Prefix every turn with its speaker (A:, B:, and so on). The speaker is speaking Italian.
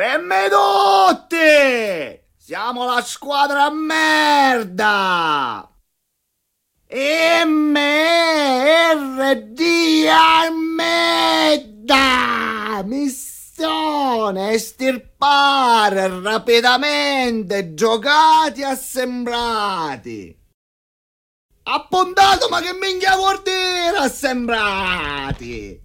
A: Fermi tutti! Siamo la squadra merda! MRD Armeda! Missione estirpare rapidamente giocati assembrati! Appuntato, ma che minchia vuol dire assembrati?